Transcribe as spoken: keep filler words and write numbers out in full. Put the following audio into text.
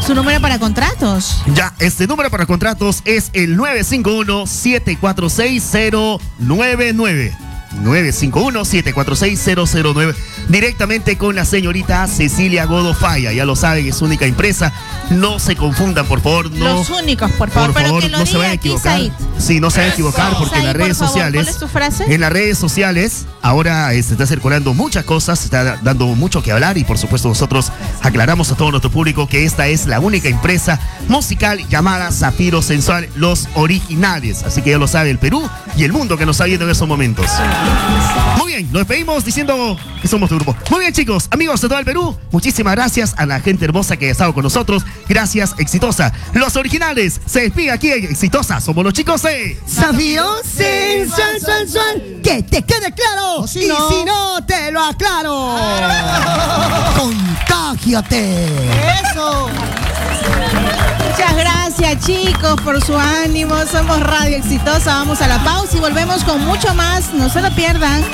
su número para contratos. Ya, este número para contratos es el nueve cinco uno, siete cuatro seis, cero nueve nueve. nueve cinco uno, siete cuatro seis, cero cero nueve. Directamente con la señorita Cecilia Godofaya. Ya lo saben, es única empresa. No se confundan, por favor. No, Los únicos, por favor. por pero favor, que lo no se vayan a diga aquí, equivocar. Said. Sí, no se vayan a equivocar porque Said, en las por redes favor, sociales. ¿cuál es tu frase? En las redes sociales ahora eh, se está circulando muchas cosas, se está dando mucho que hablar y por supuesto nosotros aclaramos a todo nuestro público que esta es la única empresa musical llamada Zafiro Sensual, los originales. Así que ya lo sabe el Perú y el mundo que nos está viendo en estos momentos. Muy bien, nos despedimos diciendo que somos tu grupo. Muy bien, chicos, amigos de todo el Perú, muchísimas gracias a la gente hermosa que ha estado con nosotros. Gracias, Exitosa. Los originales se despide aquí en Exitosa. Somos los chicos de Zafiro Sensual, sensual, que te quede claro. Si y no... si no, te lo aclaro. Contágiate. Eso. Muchas gracias, chicos, por su ánimo. Somos Radio Exitosa. Vamos a la pausa y volvemos con mucho más. No se lo pierdan.